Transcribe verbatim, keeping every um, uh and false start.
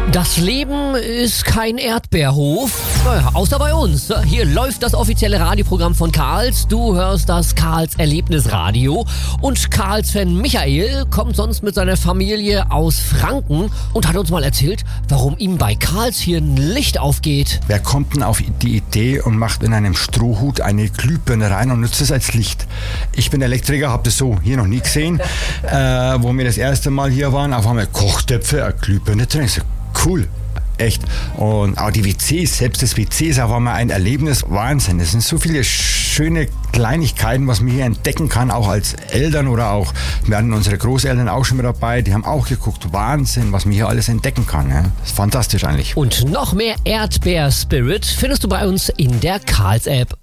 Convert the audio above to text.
Das Leben ist kein Erdbeerhof, naja, außer bei uns. Hier läuft das offizielle Radioprogramm von Karls. Du hörst das Karls Erlebnisradio. Und Karls-Fan Michael kommt sonst mit seiner Familie aus Franken und hat uns mal erzählt, warum ihm bei Karls hier ein Licht aufgeht. Wer kommt denn auf die Idee und macht in einem Strohhut eine Glühbirne rein und nutzt es als Licht? Ich bin Elektriker, habe das so hier noch nie gesehen. Äh, wo wir das erste Mal hier waren, auf einmal Kochtöpfe, eine Glühbirne drin. Ich so, cool, echt. Und auch die W Cs, selbst das W C ist auf einmal ein Erlebnis, Wahnsinn. Es sind so viele schöne Kleinigkeiten, was man hier entdecken kann, auch als Eltern oder auch, wir hatten unsere Großeltern auch schon mit dabei, die haben auch geguckt, Wahnsinn, was man hier alles entdecken kann. Ja. Das ist fantastisch eigentlich. Und noch mehr Erdbeer-Spirit findest du bei uns in der Karls-App.